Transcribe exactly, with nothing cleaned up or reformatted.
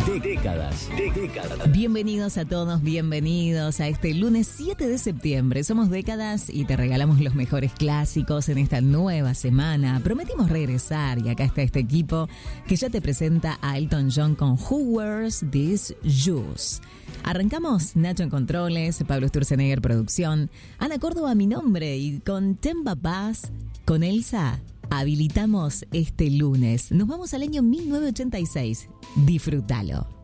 De décadas, de décadas. Bienvenidos a todos, bienvenidos a este lunes siete de septiembre. Somos Décadas y te regalamos los mejores clásicos en esta nueva semana. Prometimos regresar y acá está este equipo que ya te presenta a Elton John con Who Wears These Shoes. Arrancamos, Nacho en controles, Pablo Sturzenegger producción, Ana Córdoba mi nombre y con Temba Paz, con Elsa, habilitamos este lunes. Nos vamos al año mil novecientos ochenta y seis. Disfrútalo.